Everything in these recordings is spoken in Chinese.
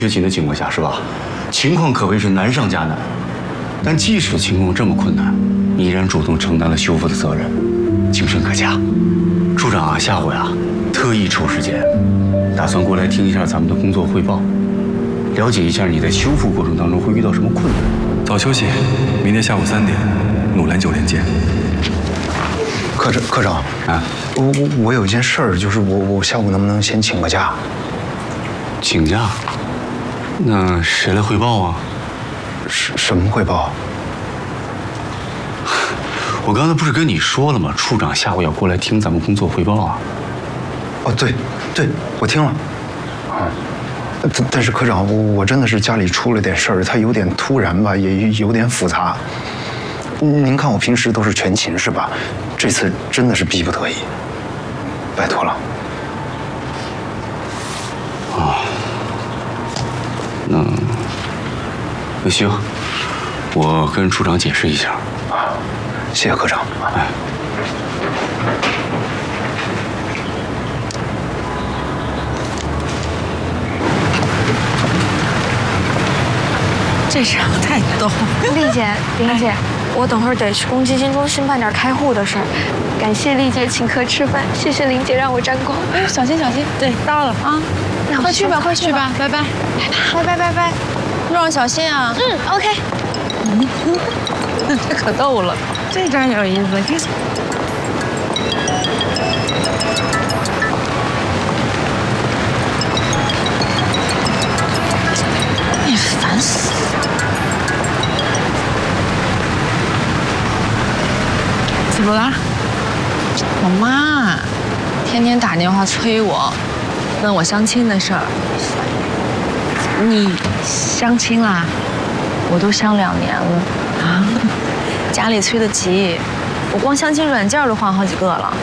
知情的情况下，是吧？情况可谓是难上加难。但即使情况这么困难，你依然主动承担了修复的责任，精神可嘉。处长啊，下回啊，特意抽时间，打算过来听一下咱们的工作汇报，了解一下你在修复过程当中会遇到什么困难。 早休息，明天下午3点，努兰酒店见。 科长啊，我有一件事儿，就是我下午能不能先请个假？ 请假？那谁来汇报啊？ 什么汇报？ 我刚才不是跟你说了吗？处长下午要过来听咱们工作汇报啊。 哦，对，我听了。啊，但是科长，我真的是家里出了点事儿，它有点突然吧，也有点复杂。您看我平时都是全勤是吧？这次真的是逼不得已，拜托了。 啊，那行，我跟处长解释一下。 啊，谢谢科长。哎。 这事太逗。 丽姐、林姐，我等会儿得去公积金中心办点开户的事儿。感谢丽姐请客吃饭，谢谢林姐让我沾光。 哎，小心小心。对，到了啊， 那快去吧，快去吧，拜拜， 拜拜。 路上小心啊。 OK。 这可逗了，这张有意思，看。哎，烦死了。怎么了？我妈天天打电话催我，问我相亲的事儿。你相亲啦？ 我都相2年了啊， 家里催得急，我光相亲软件都换好几个了。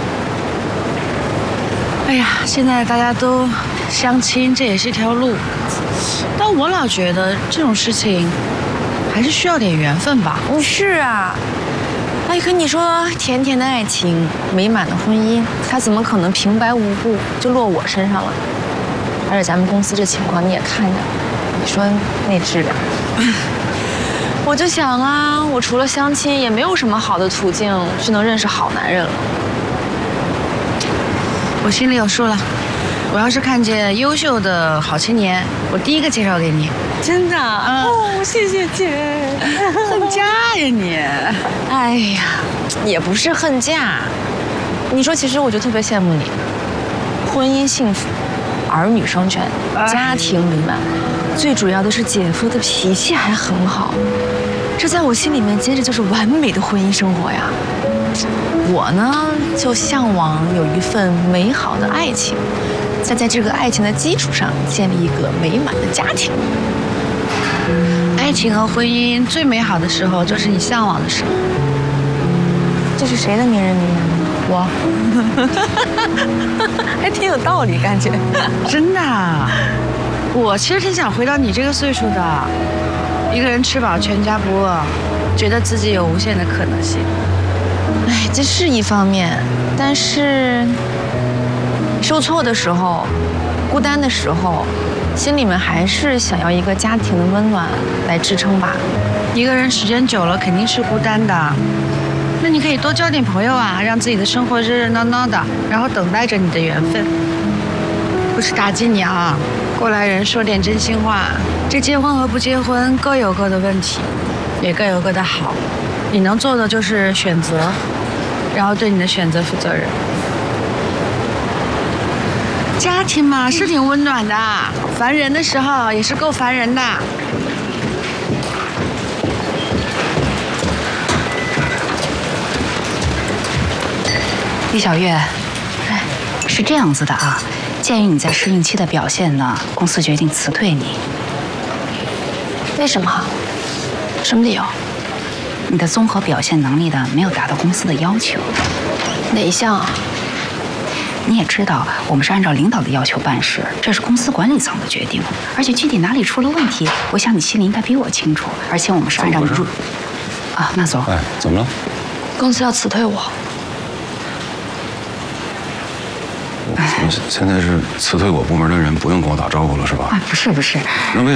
哎呀，现在大家都相亲，这也是一条路。但我老觉得这种事情还是需要点缘分吧。 是啊。哎，可你说甜甜的爱情、美满的婚姻，它怎么可能平白无故就落我身上了？而且咱们公司这情况你也看见了，你说那质量，我就想啊，我除了相亲，也没有什么好的途径是能认识好男人了。 我心里有数了，我要是看见优秀的好青年，我第一个介绍给你。 真的？哦，谢谢姐。 恨嫁呀你！ 哎呀，也不是恨嫁。你说，其实我就特别羡慕你，婚姻幸福，儿女双全，家庭美满，最主要的是姐夫的脾气还很好，这在我心里面简直就是完美的婚姻生活呀。我呢，就向往有一份美好的爱情，再在这个爱情的基础上建立一个美满的家庭。 爱情和婚姻最美好的时候，就是你向往的时候。 这是谁的名人名言呢？我，还挺有道理，感觉。 真的，我其实挺想回到你这个岁数的，一个人吃饱全家不饿，觉得自己有无限的可能性。 哎，这是一方面，但是受挫的时候，孤单的时候，心里面还是想要一个家庭的温暖来支撑吧。 一个人时间久了肯定是孤单的，那你可以多交点朋友啊，让自己的生活热热闹闹的，然后等待着你的缘分。不是打击你啊，过来人说点真心话，这结婚和不结婚各有各的问题，也各有各的好。你能做的就是选择，然后对你的选择负责任。家庭嘛是挺温暖的，烦人的时候也是够烦人的。 李小月，是这样子的啊，鉴于你在试用期的表现呢，公司决定辞退你。 为什么？什么理由？ 你的综合表现能力呢，没有达到公司的要求。 哪一项啊？ 你也知道，我们是按照领导的要求办事，这是公司管理层的决定。而且具体哪里出了问题，我想你心里应该比我清楚。而且我们是按照你啊，那总。 哎，怎么了？ 公司要辞退我。 现在是辞退我部门的人不用跟我打招呼了是吧？ 啊，不是， 那为